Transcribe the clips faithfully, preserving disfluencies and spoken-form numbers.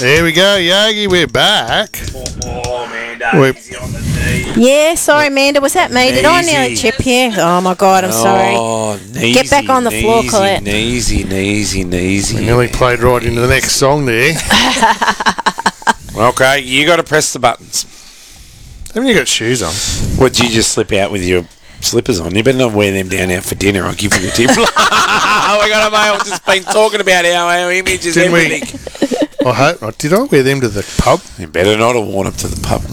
There we go, Yogi. We're back. Oh, Amanda, We're- easy on the knee. Yeah, sorry, Amanda. Was that me? Did I nearly Easy. chip you? Oh, my God, I'm sorry. Oh, neasy, Get back on the floor, neasy, Colette. Neasy, neasy, neasy. We nearly played right into the next song there. Okay, you got to press the buttons. Haven't you got shoes on? Would you just slip out with your slippers on? You better not wear them down out for dinner. I'll give you a tip. We got a male just been talking about our, our images. Didn't we? Everything. I hope not. Did I wear them to the pub? You better not have worn them to the pub.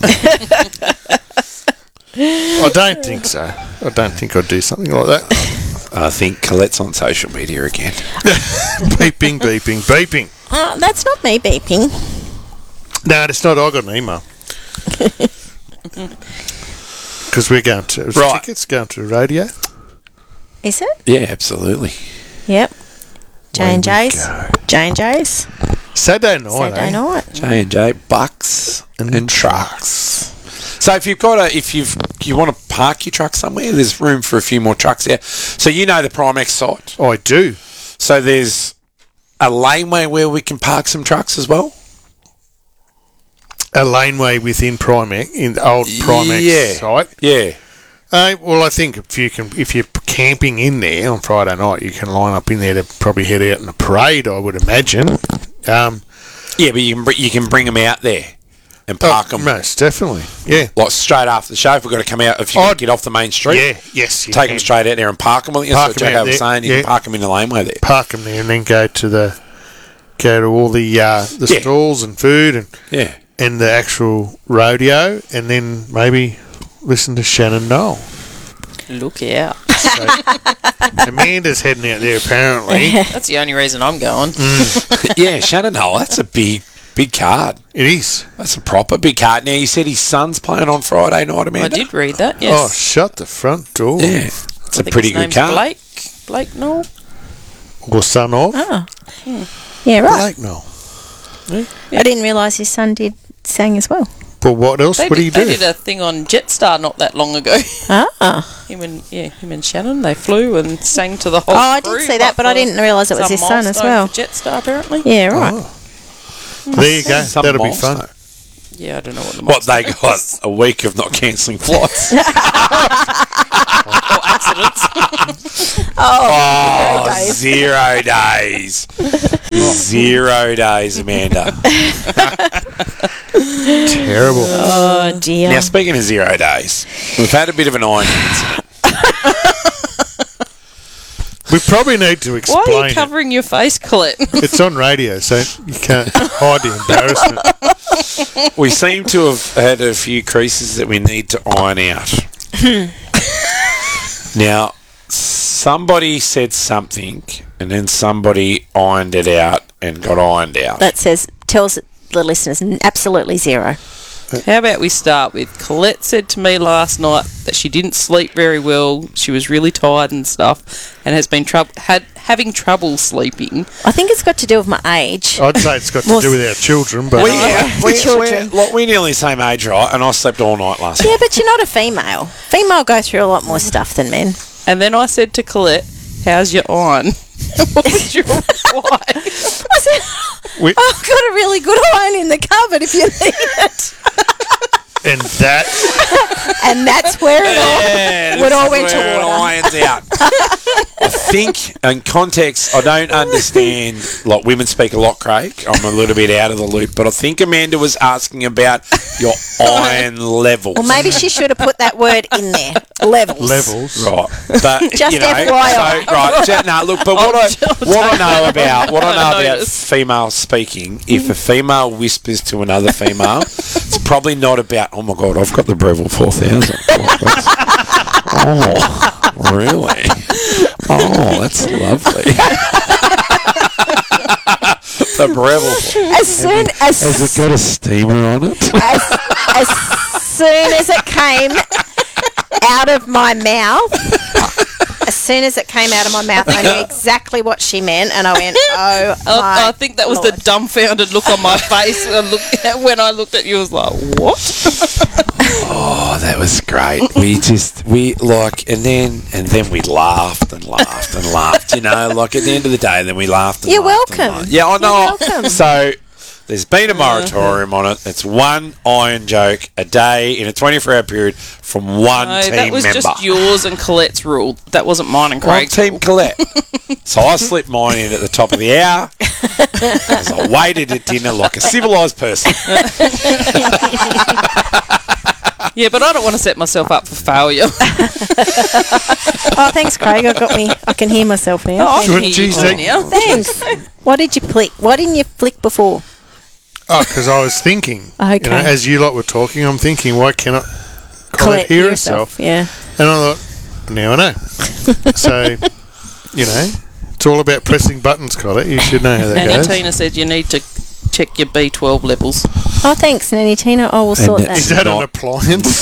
I don't think so. I don't think I'd do something like that. I think Colette's on social media again. Beeping, beeping, beeping. Uh, that's not me beeping. No, it's not. I got an email. Because we're going to... Right. Tickets going to radio. Is it? Yeah, absolutely. Yep. J and Way we J's. go. J and J's. Saturday night, Saturday eh? night. J and J Bucks and, And trucks. So if you've got a, if you've you want to park your truck somewhere, there's room for a few more trucks there. So you know the Primex site. I do. So there's a laneway where we can park some trucks as well. A laneway within Primex, in the old Primex Yeah. site. Yeah. Uh, well, I think if you can, if you're camping in there on Friday night, you can line up in there to probably head out in a parade. I would imagine. Um, Yeah, but you can br- you can bring them out there and park oh, them most definitely. Yeah. like straight after the show. If we've got to come out, if you Oh, can get off the main street, Yeah. Yes. You take can. them straight out there and park them. That's Park what 'em Jack out was there, saying. You yeah. can park them in the laneway there. Park them there and then go to the go to all the uh, the Yeah. stalls and food and Yeah. and the actual rodeo, and then maybe listen to Shannon Knoll. Look out. So, Amanda's heading out there apparently. That's the only reason I'm going. Yeah, Shannon Hull, that's a big, big card. It is. That's a proper big card. Now, you said his son's playing on Friday night, Amanda? I did read that, Oh, yes. shut the front door. Yeah, it's I a think pretty his good name's card. Blake. Blake Knoll. Or son of Oh. Yeah, right. Blake Knoll. I didn't realise his son did sang as well. But what else They would did, he they do? did a thing on Jetstar not that long ago. Ah. him and yeah, him and Shannon, they flew and sang to the whole Oh, I did crew, see that, but I for didn't realise it was some his son as milestone well. for Jetstar, apparently. Yeah, right. Oh. There you go. Some That'll be milestone. fun. Yeah, I don't know what the What, they milestone got was. a week of not cancelling flights? Or accidents. Oh, zero days. Zero days, Amanda. Terrible. Oh, dear. Now, speaking of zero days, we've had a bit of an iron incident. We probably need to Why explain are you it. covering your face, Colette? It's on radio, so you can't hide the embarrassment. We seem to have had a few creases that we need to iron out. Now, somebody said something, and then somebody ironed it out and got ironed out. That says, tells the listeners n- absolutely zero. How about we start with Colette said to me last night that she didn't sleep very well. She was really tired and stuff, and has been trou- had having trouble sleeping. I think it's got to do with my age. I'd say it's got to Well, do with our children, but we, Oh, we, the children. We're, like, we're nearly the same age, right? And I slept all night last night. Yeah, but you're not a female. Female go through a lot more stuff than men. And then I said to Colette, "How's your iron?" What was your reply? I said, We- I've got a really good iron in the cupboard if you need it. and that And that's where it all, Yeah, it all this went is to where it water. irons out. I think, in context, I don't understand. Like, women speak a lot, Craig. I'm a little bit out of the loop, but I think Amanda was asking about your iron levels. Well, maybe she should have put that word in there. Levels. levels. Right, but Just you know, F Y I. so, right, so, no, look, but what I what I know about what I know I about noticed. female speaking, if a female whispers to another female, it's probably not about. Oh my God, I've got the Breville four thousand. Oh, really? Oh, that's lovely. The Breville. As soon as, Has it got a steamer on it? as, as soon as it came out of my mouth, as soon as it came out of my mouth, I knew exactly what she meant, and I went, "Oh my!" I, I think that was Lord. the dumbfounded look on my face when I looked- when I looked at you. I was like, "What?" Oh, that was great. We just we like, and then and then we laughed and laughed and laughed. You know, like at the end of the day, then we laughed. And You're laughed and welcome. laughed. Yeah, I know. You're welcome. So There's been a moratorium on it. It's one iron joke a day in a twenty-four hour period from one No, team that was member. just yours and Colette's rule. That wasn't mine and Well, Craig's Team rule. Colette. So I slipped mine in at the top of the hour as I waited at dinner like a civilised person. Yeah, but I don't want to set myself up for failure. Oh, thanks, Craig. I got me. I can hear myself now. Oh, I can Wouldn't hear you you think- now. Thanks. What did you flick? Why didn't you flick before? Oh, because I was thinking. Okay. You know, as you lot were talking, I'm thinking, why cannot Colette Collect hear yourself. herself? Yeah. And I thought, now I know. So, you know, it's all about pressing buttons, Colette. You should know how that And goes. Tina said you need to check your B twelve levels. Oh, thanks, Nanny Tina. I will sort that. Is that an Not- appliance?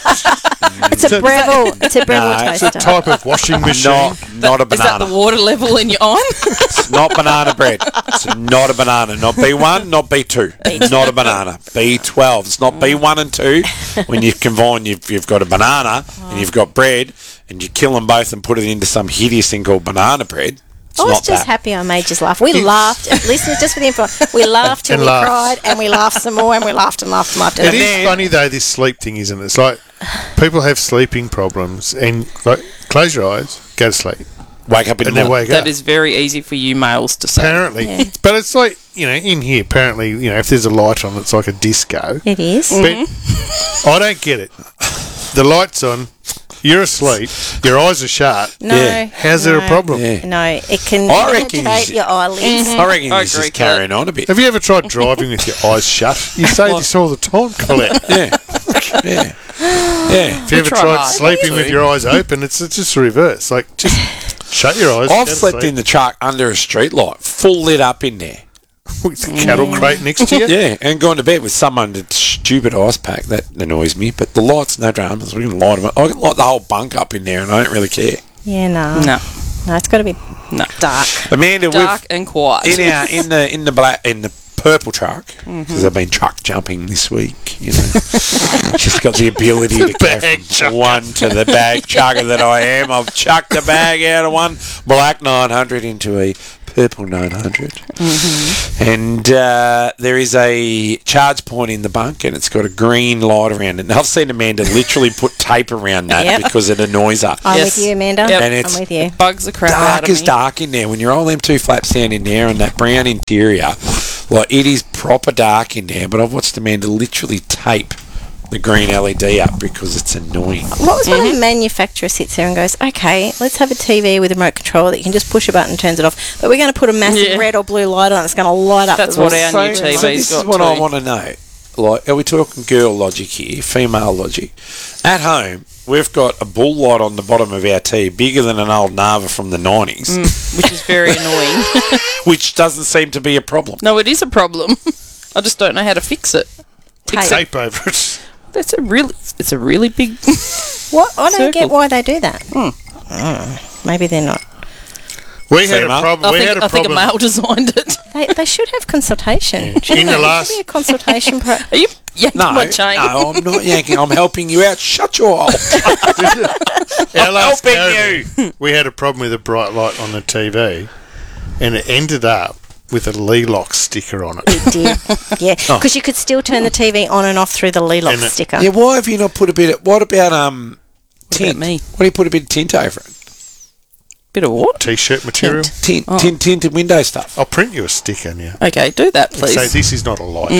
It's a Breville. It's a Breville No, It's a toaster. type of washing machine. Not, not a Is that banana. the water level in your iron? It's not banana bread. It's not a banana. Not B one, not B two. Not a banana. B twelve. It's not B one and two. When you combine, you've, you've got a banana and you've got bread, and you kill them both and put it into some hideous thing called banana bread. It's I was not just that. happy I made you laugh. We laughed. Listen, just for the info, we laughed till And we laughed. cried, and we laughed some more, and we laughed and laughed and laughed. And It is then- funny though, this sleep thing, isn't it? It's like people have sleeping problems, and like close your eyes, go to sleep, Wake up in the and then morning. wake up. That is very easy for you males to say. Apparently, Yeah. but it's like, you know, in here. Apparently, you know, if there's a light on, it's like a disco. It is. But I don't get it. The light's on, you're asleep, your eyes are shut. No. Yeah. How's there a no. problem? Yeah. No, it can I reckon penetrate he's- your eyelids. I reckon I he's agree, just carrying on a bit. Have you ever tried driving with your eyes shut? You say this all the time, Colette. Yeah. Yeah. Yeah. Have you ever try tried hard. sleeping with your eyes open? It's, it's just reverse. Like, just shut your eyes. I've go to slept sleep. in the truck under a street light, full lit up in there. with the cattle crate next to you. Yeah, and gone to bed with someone that's stupid ice pack. That annoys me. But the lights, no dramas. We can light them up. I can light the whole bunk up in there, and I don't really care. Yeah, no. No, No, it's got to be no. dark. Amanda, Dark and quiet. we've in our in the in the black in the purple truck because I've been truck jumping this week. You know, just got the ability to go bag from chucker. one to the bag chugger that I am. I've chucked a bag out of one black nine hundred into a purple nine hundred, and uh, there is a charge point in the bunk, and it's got a green light around it. And I've seen Amanda literally put tape around that Yep. because it annoys her. I'm Yes. with you, Amanda. Yep. And it's I'm with you. Bugs the crap out Dark of as me. dark in there. When you're all them two flaps down in there and that brown interior, like it is proper dark in there. But I've watched Amanda literally tape the green L E D up because it's annoying. What was when a manufacturer sits there and goes, okay, let's have a T V with a remote control that you can just push a button and turns it off, but we're going to put a massive Yeah. red or blue light on that's going to light up That's the what room. our new T V's so this is got what I too. want to know. Like, are we talking girl logic here, female logic? At home, we've got a bull light on the bottom of our T, bigger than an old Nava from the nineties, Mm, which is very annoying. which doesn't seem to be a problem. No, it is a problem. I just don't know how to fix it. Tape. Tape over it. That's a really, it's a really big. What? I don't get Circle. why they do that. Mm, maybe they're not. We had a Female? problem. I We think, had a I think a problem. male designed it. They, they should have consultation. In the There last, should be a consultation. Pro- Are you yanking No, my chain? no, I'm not yanking. I'm helping you out. Shut your hole. our last helping COVID, we had a problem with a bright light on the T V, and it ended up with a Lelox sticker on it. it did. Yeah, because you could still turn the T V on and off through the Lelox And it- sticker. Yeah, why have you not put a bit of, what about um tint? me? Why do you put a bit of tint over it? Bit of what? T-shirt material. Tint, Oh. tint, tinted window stuff. I'll print you a sticker now. Okay, do that, please. Say this is not a light.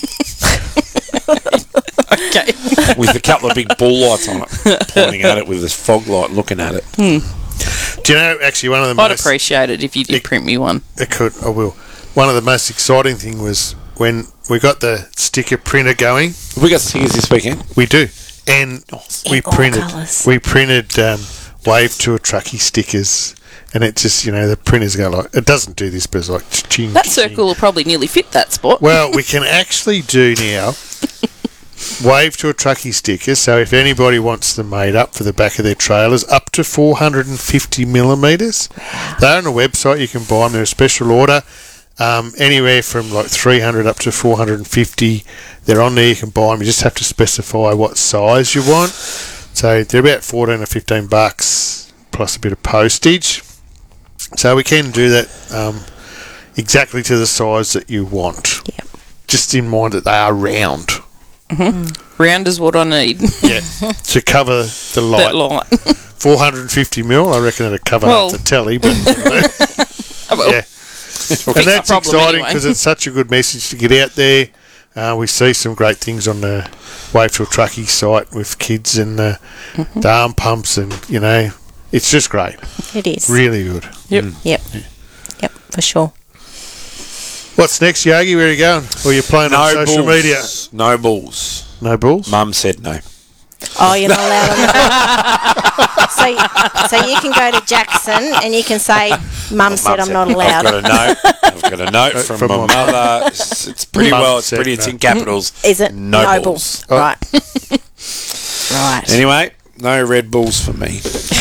Okay. With a couple of big bull lights on it, pointing at it with this fog light looking at it. Do you know, actually, one of the I'd most... appreciate it if you did print me one. It could, I will. One of the most exciting thing was when we got the sticker printer going. We got stickers this weekend. We do. And we In all printed colours. we printed um, Wave to a Truckee stickers, and it just, you know, the printers go like, it doesn't do this, but it's like ching, That ching. circle will probably nearly fit that spot. Well, we can actually do now Wave to a Truckee sticker, so if anybody wants them made up for the back of their trailers, up to four hundred fifty millimetres. They're on a website, you can buy them, they're a special order. Um, anywhere from like three hundred up to four hundred fifty, they're on there, you can buy them, you just have to specify what size you want. So they're about fourteen or fifteen bucks plus a bit of postage. So we can do that um, exactly to the size that you want. Yep. just in mind that they are round. Round is what I need. Yeah, to cover the light. That light. four hundred fifty mil, I reckon it'd cover Well- up the telly. But Well, yeah, fix and the that's problem exciting anyway. because it's such a good message to get out there. Uh, we see some great things on the Wavefield Truckee site with kids and the, the arm pumps, and you know, it's just great. It is. Really good. Yep. Yep. Yep, for sure. What's next, Yogi? Where are you going? Or you playing on No social balls. media? No balls. No balls? Mum said no. Oh, you're not allowed on the so, so you can go to Jackson and you can say, Mum said I'm not I've allowed. got a note. I've got a note from, From my my mother. It's, it's pretty Mum well. It's said pretty. It's no. in capitals. Is it No nobles? balls. Oh. Right. Right. Anyway, no Red Bulls for me.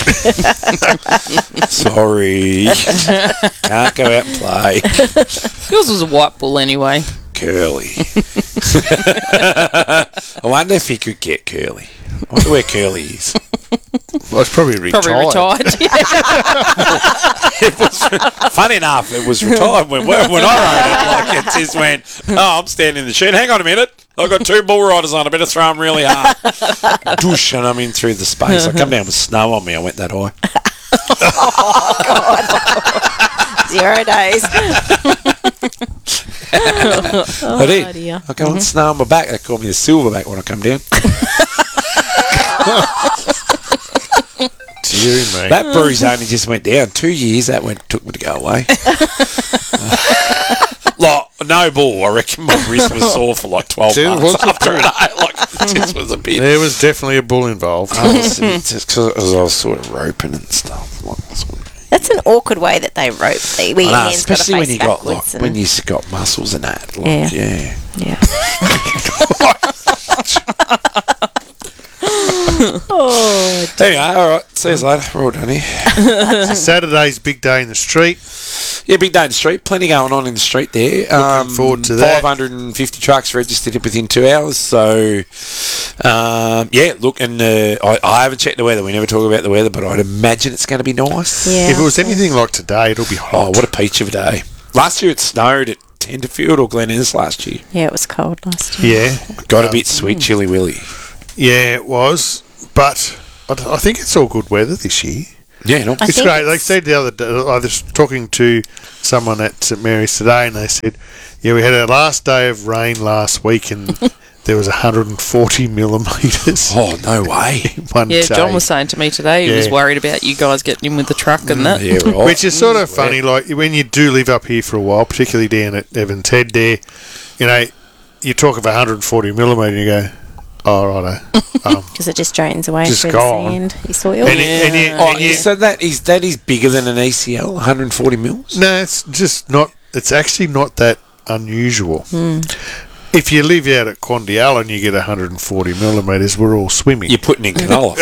Sorry. Can't go out and play. Yours was a white bull anyway. Curly. I wonder if he could get Curly. I wonder where Curly is. Well, it's probably retired. Probably retired. It was, funny enough, it was retired when, when I rode it. Like, it just went, oh, I'm standing in the shed. Hang on a minute. I've got two bull riders on. I better throw them really hard. Doosh, and I'm in through the space. I come down with snow on me. I went that high. Zero days. I did. dear. I go with snow on my back. They call me a silverback when I come down. Dear me. That bruise only just went down. Two years that went took me to go away. Like, no ball. I reckon my wrist was sore for like twelve Dude, months was it? after it. Like, it just was a bit. There was definitely a bull involved. I was, just because I was sort of roping and stuff. Like, sort of- That's an awkward way that they rope the where I your know, hands got to especially when face you got like backwards and- when you've got muscles and that. Like, Yeah. yeah. Yeah. oh, There you are. All right. See you later. We're all done here. Saturday's big day in the street. Yeah, big day in the street. Plenty going on in the street there. Um, forward to that. five hundred fifty trucks registered within two hours. So, um, yeah, look, and uh, I, I haven't checked the weather. We never talk about the weather, but I'd imagine it's going to be nice. yeah. If it was anything like today, it'll be Oh, hot. what a peach of a day. Last year it snowed at Tenterfield or Glen Innes last year. Yeah, it was cold last year. Yeah, Got a bit sweet chilly willy. yeah, it was. But I I think it's all good weather this year. Yeah, no. I It's think great. Like I it's- said the other day, I was talking to someone at St Mary's today, and they said, "Yeah, we had our last day of rain last week, and there was one hundred forty millimetres Oh, no way. one Yeah, day." John was saying to me today he was Yeah. worried about you guys getting in with the truck and that. Yeah, right. Which is sort of funny, like when you do live up here for a while, particularly down at Evans Head there, you know, you talk of one hundred forty millimetre and you go, oh, righto. Um, Because it just drains away Just through gone. the sand, your soil. and, you- and, you, Oh, and you, so that is that is bigger than an A C L, one hundred forty mils? no, it's just not, it's actually not that unusual. Hmm. If you live out at Quandial and you get one hundred forty millimetres, we're all swimming. You're putting in canola.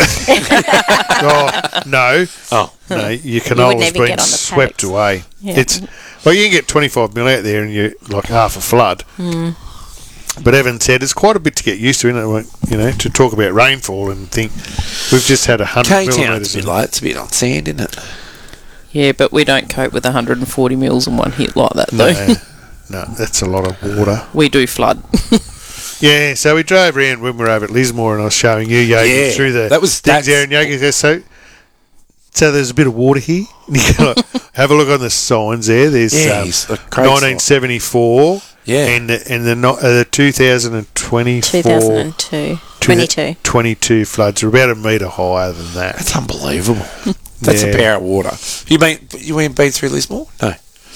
Oh, no. Oh. No, your wouldn't canola's even been get on the swept paddocks. away. Yeah. It's well, you can get twenty-five mil out there and you're like half a flood. Hmm. But Evan said it's quite a bit to get used to, isn't it? You know, to talk about rainfall and think we've just had a hundred K-Town's millimetres. a bit in- like, it's a bit like sand, isn't it? Yeah, but we don't cope with one hundred forty mils in one hit like that, though. No, no, that's a lot of water. We do flood. Yeah, so we drove around when we were over at Lismore, and I was showing you Yogi Yeah, through the that was- things there, that's- and Yogi goes, so. So there's a bit of water here. And you go, have a look on the signs there. There's Yeah, um, he's a great nineteen seventy-four. Yeah. And the, and the, no- uh, the two thousand twenty-four, two thousand two. twenty-two. twenty-two floods are about a metre higher than that. That's unbelievable. That's Yeah. a power of water. You been you ain't been through Lismore? No.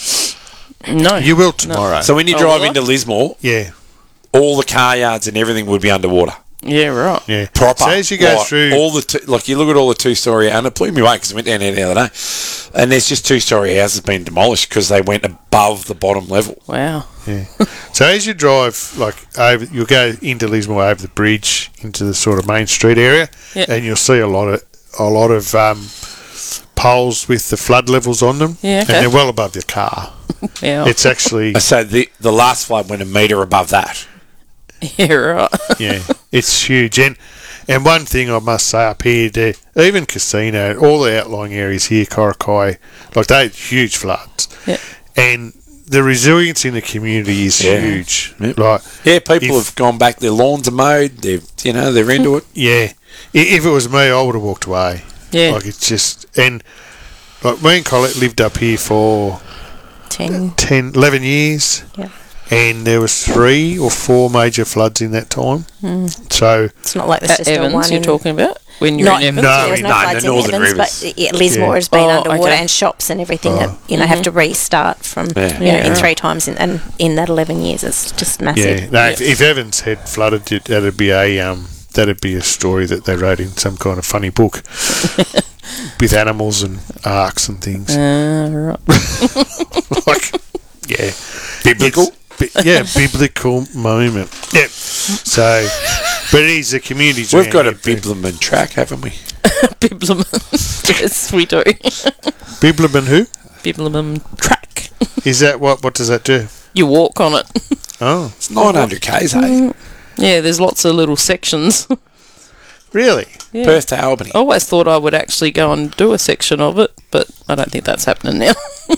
No. You will tomorrow. So when you Oh, drive will I? into Lismore, yeah, all the car yards and everything would be underwater. Yeah, right. yeah. Proper. So as you go Like, through, all the two, like you look at all the two story, and it blew me away because I went down there the other day, and there's just two story houses being demolished because they went above the bottom level. Wow. yeah. So as you drive, like over, you'll go into Lismore over the bridge into the sort of main street area, Yeah. and you'll see a lot of a lot of um, poles with the flood levels on them, Yeah, okay. and they're well above your car. Yeah. It's actually So the the last flood went a metre above that. yeah, right. yeah, it's huge. And and one thing I must say up here, the, even Casino, all the outlying areas here, Korakai, like they had huge floods. Yeah. And the resilience in the community is Yeah. huge. Yep. Like, Yeah, people If- have gone back. Their lawns are mowed. They're, you know, they're into it. yeah. I- If it was me, I would have walked away. Yeah. Like, it's just, and like me and Colette lived up here for Ten. ten, eleven years. Yeah. And there was three or four major floods in that time. So It's not like there's At just a Evans, one you're in- talking about? When you're Not, in Evans? No, there was no, no, floods the in Northern Evans, Rivers. but yeah, Lismore Yeah. has been Oh, underwater okay. and shops and everything Oh. that, you know, have to restart from, Yeah. you know, in Yeah. three times in, and in that eleven years. It's just massive. yeah, no, if, if Evans had flooded, it, that'd be a um, that'd be a story that they wrote in some kind of funny book with animals and arcs and things. Uh, right. Like, yeah, Biblical? It's- bi- yeah, biblical moment. Yep. So, but it is the community. We've got a Bibleman track, haven't we? Bibleman. Yes, we do. Bibleman who? Bibleman track. Is that what? What does that do? You walk on it. Oh, It's nine hundred k's, hey? Yeah, there's lots of little sections. really? Yeah. Perth to Albany. I always thought I would actually go and do a section of it, but I don't think that's happening now.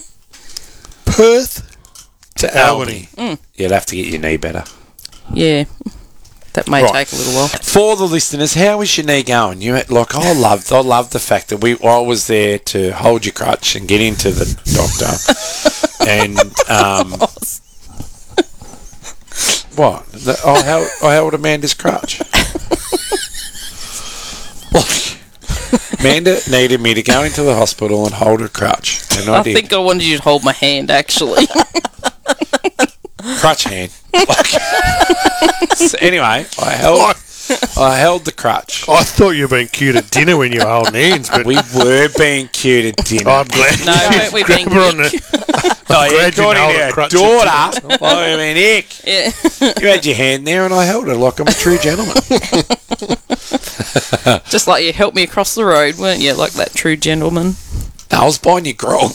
Perth to Albany. Albany. You'd have to get your knee better. Yeah, that may Right. take a little while. For the listeners, how is your knee going? You like, I love, I love the fact that we, I was there to hold your crutch and get into the doctor, and um, what? The, I held, I held Amanda's crutch. Amanda needed me to go into the hospital and hold her crutch, and I, I did. think I wanted you to hold my hand, actually. Crutch hand. Like, so anyway, I held, I held the crutch. I thought you were being cute at dinner when you were holding hands, but We were being cute at dinner. I'm glad. No, you weren't we being grab her on the- Oh, I'm yeah, glad you got held in a our crutch daughter. Oh, I mean, heck. Yeah. You had your hand there and I held it like I'm a true gentleman. Just like you helped me across the road, weren't you? Like that true gentleman. No, I was buying you grog.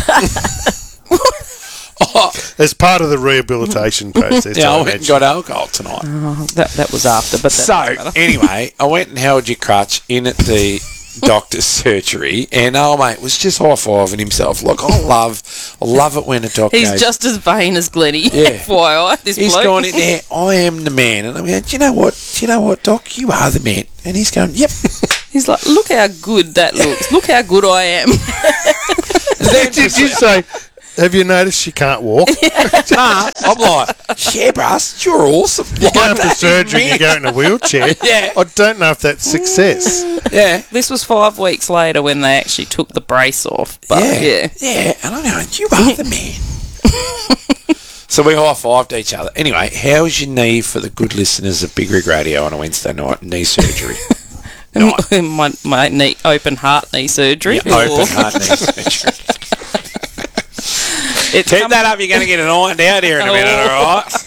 oh, As part of the rehabilitation process. yeah, I I went and imagine. got alcohol tonight. Oh, that that was after, but that So, doesn't matter. anyway, I went and held your crutch in at the doctor's surgery, and oh mate was just high fiving himself. Like, I love, I love it when a doctor. He's goes, just as vain as Glennie. Yeah. F Y I, this He's bloke. gone in there. I am the man, and I'm going. Do you know what? Do you know what, Doc? You are the man. And he's going. Yep. He's like, look how good that looks. Look how good I am. Did you say, have you noticed she can't walk? Nah, I'm like, yeah, bruss, you're awesome. You Like go after that, surgery, man. you go in a wheelchair. Yeah. I don't know if that's success. Yeah. This was five weeks later when they actually took the brace off. But Yeah. yeah. Yeah. And I'm going, you are the man. So we high fived each other. Anyway, how's your knee for the good listeners of Big Rig Radio on a Wednesday night? Knee surgery. Night. my my knee, open heart knee surgery. Yeah, Or- open heart knee surgery. It's Keep come- that up. You're going to get it ironed out here in a minute, Oh. all right?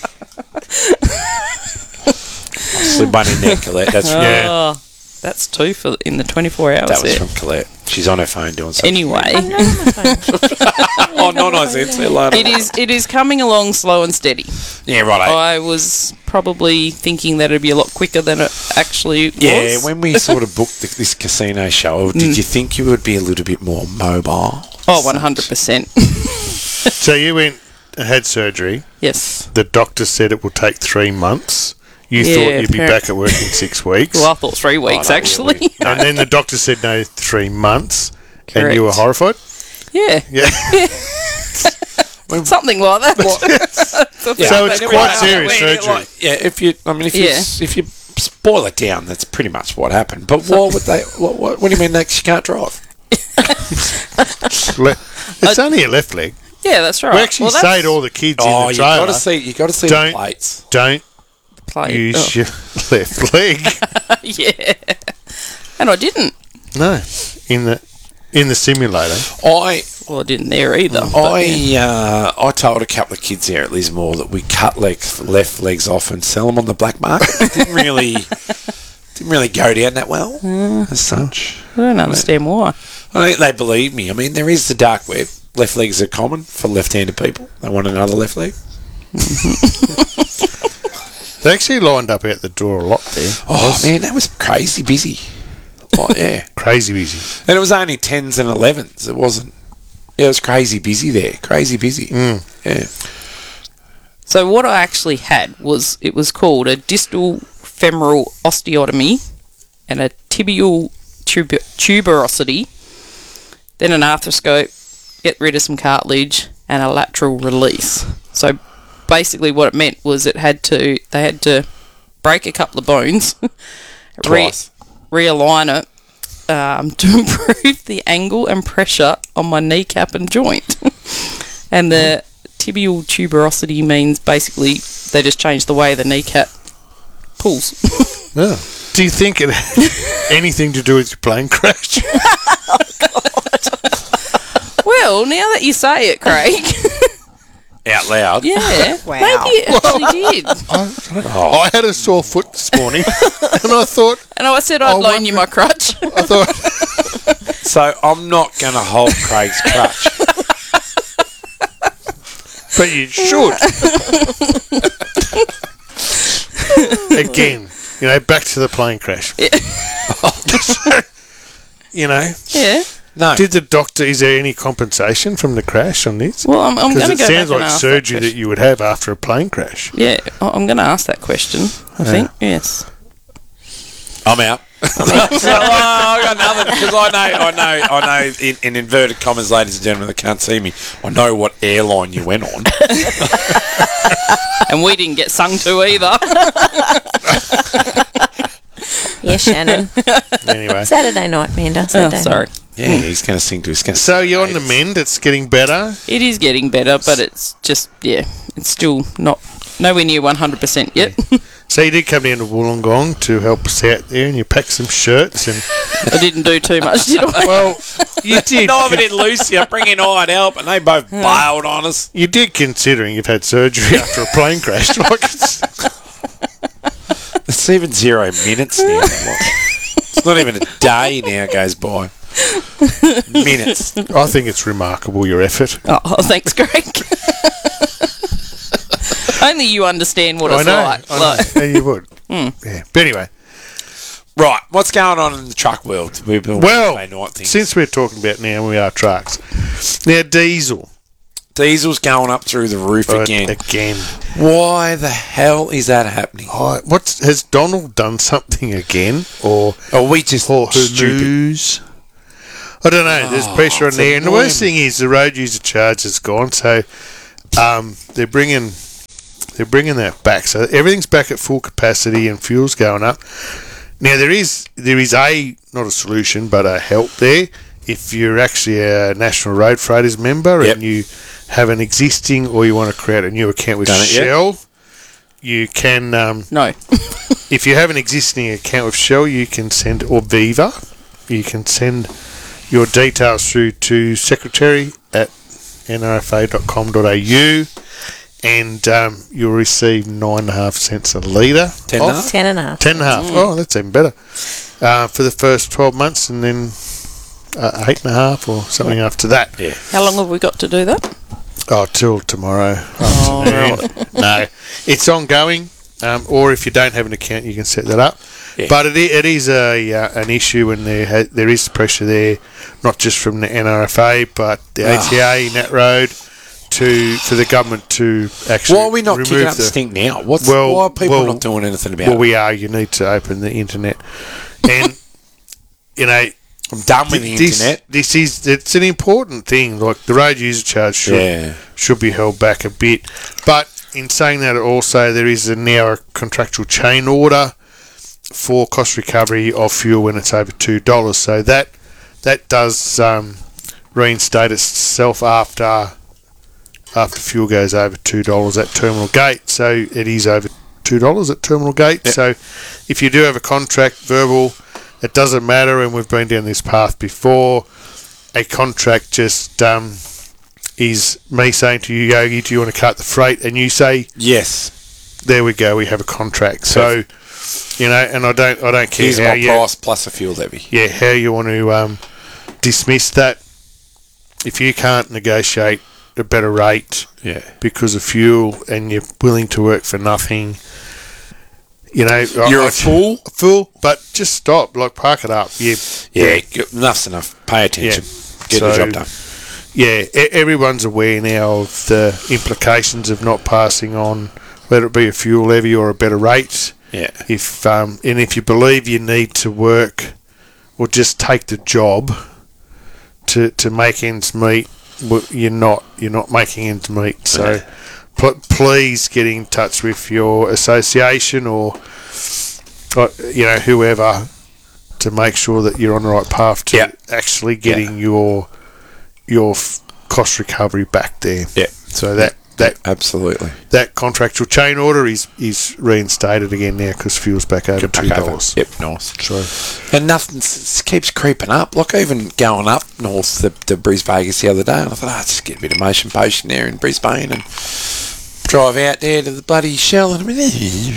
Slip one in there, Colette. That's from, yeah. Oh, that's two for in the twenty-four hours That was there. from Colette. She's on her phone doing something. Anyway, Oh, no, no, it's it is it is coming along slow and steady. Yeah, right. I was probably thinking that it'd be a lot quicker than it actually was. Yeah, when we sort of booked the, this casino show, did you think you would be a little bit more mobile? Oh, one hundred percent. So you went and had surgery. Yes. The doctor said it will take three months. You Yeah, thought you'd be apparent- back at work in six weeks. Well, I thought three weeks no, actually. really. And then the doctor said no, three months. And you were Correct. horrified? yeah. Yeah. Something like that. Yeah, So but it's anyway, quite I serious mean, surgery. like, yeah, if you, I mean, if you, Yeah. if you boil it down, that's pretty much what happened. But why would they? What, what, what do you mean next? You can't drive? Le- it's only a left leg. Yeah, that's right. We actually well, say to all the kids Oh, in the you got trailer, to see, you got to see Don't- the plates. don't play. use Oh, your left leg. yeah. And I didn't. No, in the in the simulator. I, Well, I didn't there either. but I, yeah. uh, I told a couple of kids there at Lismore that we cut legs, left legs off and sell them on the black market. It didn't really, didn't really go down that well as such. I don't understand why. I think they believe me. I mean, there is the dark web. Left legs are common for left-handed people. They want another left leg. They actually lined up out the door a lot there. Oh man, that was crazy busy. Oh yeah, Crazy busy. and it was only tens and elevens. It wasn't. Yeah, it was crazy busy there. Crazy busy. Yeah. So what I actually had was, it was called a distal femoral osteotomy and a tibial tub- tuberosity, then an arthroscope, get rid of some cartilage, and a lateral release. So basically what it meant was it had to, they had to break a couple of bones, re- Twice. realign it, um, to improve the angle and pressure on my kneecap and joint. And the tibial tuberosity means basically they just changed the way the kneecap pulls. Yeah. Do you think it had anything to do with your plane crash? Well, now that you say it, Craig, Out loud. yeah, Wow. maybe it actually did. I had a sore foot this morning, and I thought, And I said I'd I loan you my crutch. I thought, So I'm not going to hold Craig's crutch. but you should. Again, you know, back to the plane crash. You know, Yeah. No. did the doctor? Is there any compensation from the crash on this? Well, I'm, I'm Because going to it go sounds back and like ask surgery that that question. you would have after a plane crash. Yeah, I- I'm going to ask that question. I think yes. I'm out. So, oh, I got nothing because I know, I know, I know. In, in inverted commas, ladies and gentlemen that can't see me, I know what airline you went on. And we didn't get sung to either. Yeah, Shannon. Anyway, Saturday night, Manda. Oh, Saturday sorry. Yeah, he's going to sing to his. Gonna so sing you're on the haters. mend. It's getting better. It is getting better, but it's just, yeah, it's still not nowhere near one hundred percent yet. So you did come down to Wollongong to help us out there, and you packed some shirts and I didn't do too much, did I? well, you did. Diving in Lucia, bringing Iron help, and they both bailed on us. You did, considering you've had surgery after a plane crash. Like it's, It's even zero minutes now. It's not even a day now goes by. Minutes. I think it's remarkable your effort. Oh, oh, thanks, Greg. Only you understand what I it's know, like. I like know, and you would. Yeah. But anyway, Right, what's going on in the truck world? We've been well, Wednesday night things. since we're talking about now, we are trucks. Now, diesel Diesel's going up through the roof uh, again. Again. Why the hell is that happening? Oh, what's has Donald done something again, or Or we just or stupid? who's? I don't know. There's Oh, pressure on it's there, and the annoying. worst thing is the road user charge has gone. So um, they're bringing they're bringing that back. So everything's back at full capacity, and fuel's going up. Now there is there is a not a solution, but a help there. If you're actually a National Road Freighters member Yep. and you have an existing, or you want to create a new account with Done it yet? Shell, you can. Um, no. if you have an existing account with Shell, you can send, or Viva, you can send your details through to secretary at n r f a dot com dot a u, and um, you'll receive nine and a half cents a litre. Ten off. and a half? Ten and a half. Ten and a half. Oh, that's even better. Uh, for the first twelve months, and then uh, eight and a half or something after that. Yeah. How long have we got to do that? Oh, till tomorrow Oh, afternoon. No, it's ongoing. Um, or if you don't have an account, you can set that up. Yeah. But it, i- it is a uh, an issue, and there ha- there is pressure there, not just from the N R F A, but the A T A, Nat Road, to for the government to actually Why are we not remove kicking up the the stink now? What's, Well- why are people well- not doing anything about Well, it? we are. You need to open the internet, and you know. I'm done with the this, internet. This is it's an important thing. Like the road user charge should Yeah. should be held back a bit. But in saying that, also there is a now a contractual chain order for cost recovery of fuel when it's over two dollars. So that that does um, reinstate itself after after fuel goes over two dollars at terminal gate. So it is over two dollars at terminal gate. Yep. So if you do have a contract verbal, it doesn't matter, and we've been down this path before. A contract just um, is me saying to you, Yogi, do you want to cut the freight? And you say, Yes. there we go, we have a contract. So, you know, and I don't, I don't care Here's how my you, price plus a fuel levy. yeah, how you want to um, dismiss that. If you can't negotiate a better rate Yeah. because of fuel, and you're willing to work for nothing, you know, You're I- a fool? A fool, but just stop, like park it up. Yeah, Yeah, g- enough's enough. Pay attention. Yeah. Get So- the job done. yeah, e- everyone's aware now of the implications of not passing on, whether it be a fuel levy or a better rate. Yeah. If um, and if you believe you need to work or just take the job to to make ends meet, well, you're not you're not making ends meet. So Yeah. pl- please get in touch with your association or, or you know whoever to make sure that you're on the right path to Yeah. actually getting your your f- cost recovery back there. Yeah. So that that Absolutely. that contractual chain order is is reinstated again now because fuel's back over two Back over. dollars. Yep, nice. So And nothing s- keeps creeping up. Like even going up north to, to Brisbane Vegas the other day, and I thought, oh, just get a bit of motion potion there in Brisbane and drive out there to the bloody Shell, and I mean,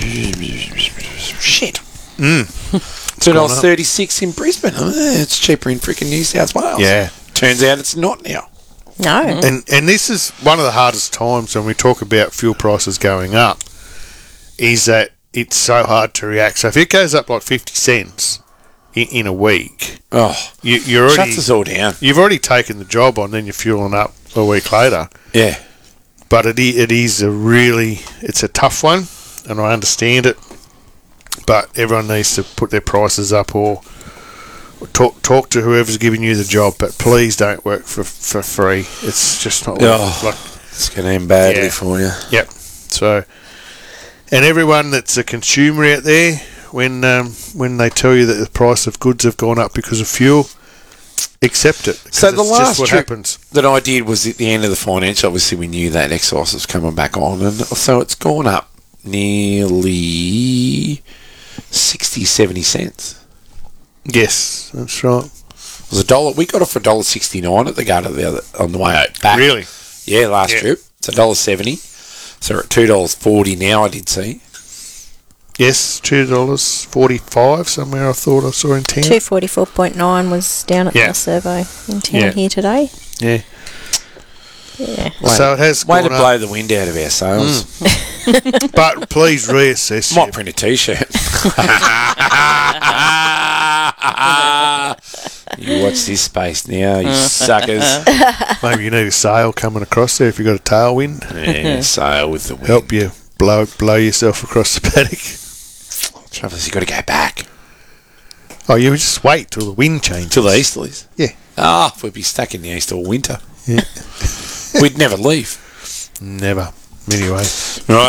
shit. Mm. Two dollars gone up. thirty six in Brisbane. Oh, it's cheaper in freaking New South Wales. yeah. Turns out it's not now. No. And and this is one of the hardest times when we talk about fuel prices going up, is that it's so hard to react. So if it goes up like fifty cents in, in a week, Oh, you, you're already shuts us all down. you've already taken the job on, then you're fueling up a week later. Yeah. But it i- it is a really it's a tough one, and I understand it. But everyone needs to put their prices up or talk talk to whoever's giving you the job. But please don't work for for free. It's just not worth Oh. it. Like, It's going to end badly Yeah. for you. Yep. So, and everyone that's a consumer out there, when um, when they tell you that the price of goods have gone up because of fuel, accept it. 'cause So the it's last just what trip happens. that I did was at the end of the financial. Obviously, we knew that excise was coming back on, and so it's gone up nearly sixty, seventy cents. Yes, that's right. It was a dollar. We got it for a dollar sixty nine at the gutter the other on the way out back. Really? Yeah, last Yeah. trip. It's a dollar seventy. So we're at two dollars forty now. I did see. Yes, two dollars forty-five somewhere. I thought I saw in town. two forty-four point nine was down at Yeah. my survey in town Yeah. here today. Yeah. Yeah. So it has Way gone to up. blow the wind out of our sails. But please reassess. Might your- print a T-shirt. You watch this space now, you suckers. Maybe you need a sail coming across there if you've got a tailwind. Yeah, sail with the wind. Help you blow blow yourself across the paddock. Trouble is, you got to go back Oh, you would just wait till the wind changes. till the easterlies. Yeah. Ah, we'd be stuck in the east all winter. Yeah. We'd never leave. Never. Anyway. Right.